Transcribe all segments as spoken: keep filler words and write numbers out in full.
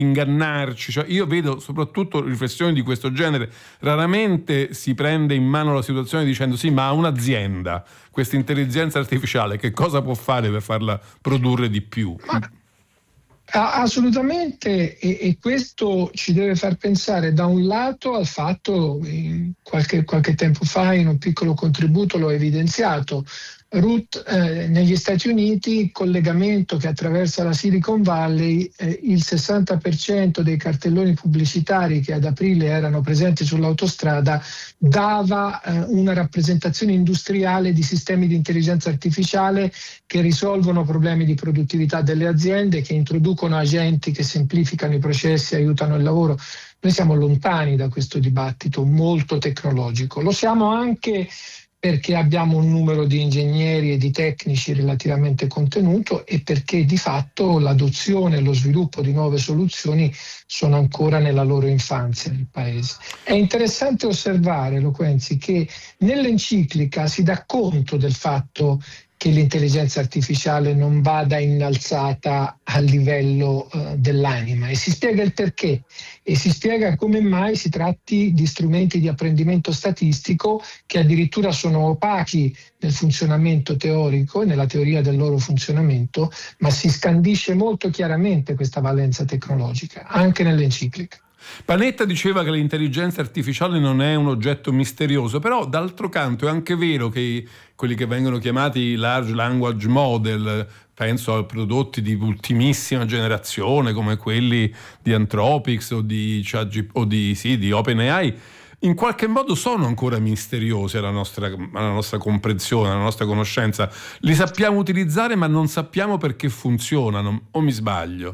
ingannarci. Cioè, io vedo soprattutto riflessioni di questo genere, raramente si prende in mano la situazione dicendo sì, ma un'azienda, questa intelligenza artificiale, che cosa può fare per farla produrre di più? Ma assolutamente, e, e questo ci deve far pensare da un lato al fatto, in qualche, qualche tempo fa in un piccolo contributo l'ho evidenziato, Ruth, eh, negli Stati Uniti, il collegamento che attraversa la Silicon Valley, eh, il sessanta per cento dei cartelloni pubblicitari che ad aprile erano presenti sull'autostrada dava eh, una rappresentazione industriale di sistemi di intelligenza artificiale che risolvono problemi di produttività delle aziende, che introducono agenti che semplificano i processi e aiutano il lavoro. Noi siamo lontani da questo dibattito molto tecnologico. Lo siamo anche perché abbiamo un numero di ingegneri e di tecnici relativamente contenuto e perché di fatto l'adozione e lo sviluppo di nuove soluzioni sono ancora nella loro infanzia nel Paese. È interessante osservare, Loquenzi, che nell'enciclica si dà conto del fatto che l'intelligenza artificiale non vada innalzata a livello uh, dell'anima, e si spiega il perché e si spiega come mai si tratti di strumenti di apprendimento statistico che addirittura sono opachi nel funzionamento teorico e nella teoria del loro funzionamento, ma si scandisce molto chiaramente questa valenza tecnologica anche nell'enciclica. Panetta diceva che l'intelligenza artificiale non è un oggetto misterioso, però d'altro canto è anche vero che quelli che vengono chiamati large language model, penso a prodotti di ultimissima generazione come quelli di Anthropic o di, o di, sì, di OpenAI, in qualche modo sono ancora misteriosi alla nostra, alla nostra comprensione, alla nostra conoscenza. Li sappiamo utilizzare ma non sappiamo perché funzionano, o mi sbaglio?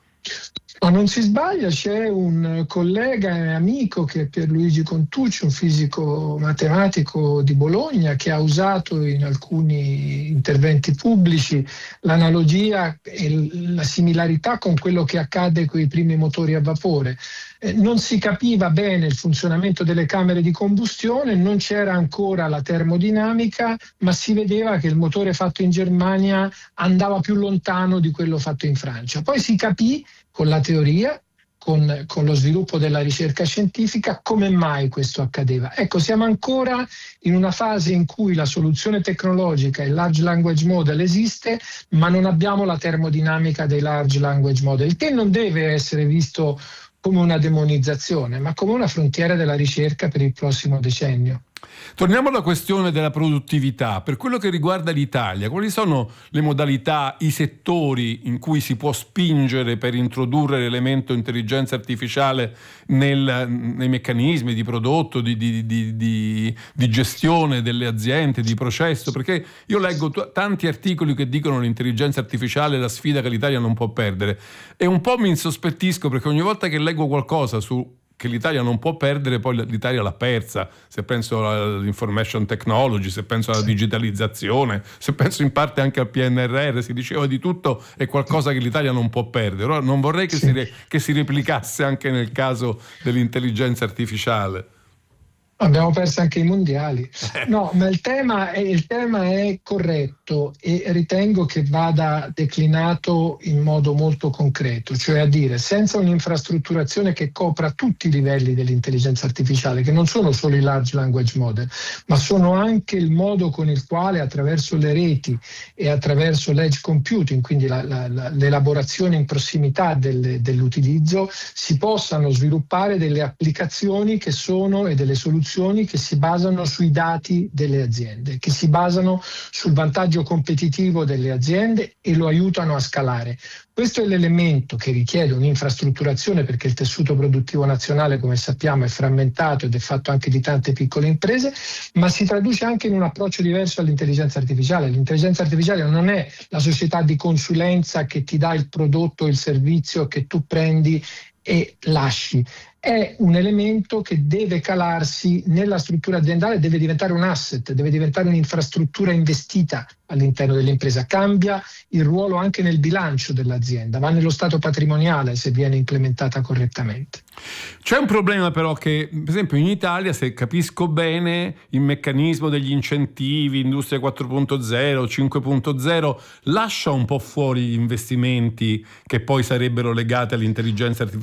Ma non si sbaglia, c'è un collega e amico che è Pierluigi Contucci, un fisico matematico di Bologna, che ha usato in alcuni interventi pubblici l'analogia e la similarità con quello che accade con i primi motori a vapore. Eh, non si capiva bene il funzionamento delle camere di combustione, non c'era ancora la termodinamica, ma si vedeva che il motore fatto in Germania andava più lontano di quello fatto in Francia. Poi si capì con la teoria, con, con lo sviluppo della ricerca scientifica, come mai questo accadeva. Ecco, siamo ancora in una fase in cui la soluzione tecnologica, il large language model, esiste, ma non abbiamo la termodinamica dei large language model, che non deve essere visto come una demonizzazione, ma come una frontiera della ricerca per il prossimo decennio. Torniamo alla questione della produttività. Per quello che riguarda l'Italia, quali sono le modalità, i settori in cui si può spingere per introdurre l'elemento intelligenza artificiale nel, nei meccanismi di prodotto, di, di, di, di, di gestione delle aziende, di processo? Perché io leggo t- tanti articoli che dicono l'intelligenza artificiale è la sfida che l'Italia non può perdere, e un po' mi insospettisco perché ogni volta che leggo qualcosa su che l'Italia non può perdere, poi l'Italia l'ha persa. Se penso all'information technology, se penso alla digitalizzazione, se penso in parte anche al P N R R, si diceva di tutto, è qualcosa che l'Italia non può perdere. Allora non vorrei che, sì. si, re, che si replicasse anche nel caso dell'intelligenza artificiale. Abbiamo perso anche i mondiali. No, ma il tema, è, il tema è corretto e ritengo che vada declinato in modo molto concreto, cioè a dire, senza un'infrastrutturazione che copra tutti i livelli dell'intelligenza artificiale, che non sono solo i large language model, ma sono anche il modo con il quale attraverso le reti e attraverso l'edge computing, quindi la, la, la, l'elaborazione in prossimità del, dell'utilizzo, si possano sviluppare delle applicazioni che sono e delle soluzioni che si basano sui dati delle aziende, che si basano sul vantaggio competitivo delle aziende e lo aiutano a scalare. Questo è l'elemento che richiede un'infrastrutturazione, perché il tessuto produttivo nazionale, come sappiamo, è frammentato ed è fatto anche di tante piccole imprese, ma si traduce anche in un approccio diverso all'intelligenza artificiale. L'intelligenza artificiale non è la società di consulenza che ti dà il prodotto o il servizio che tu prendi e lasci. È un elemento che deve calarsi nella struttura aziendale, deve diventare un asset, deve diventare un'infrastruttura investita all'interno dell'impresa. Cambia il ruolo anche nel bilancio dell'azienda, va nello stato patrimoniale se viene implementata correttamente. C'è un problema però che, per esempio in Italia, se capisco bene, il meccanismo degli incentivi, industria quattro punto zero, cinque punto zero, lascia un po' fuori gli investimenti che poi sarebbero legati all'intelligenza artificiale.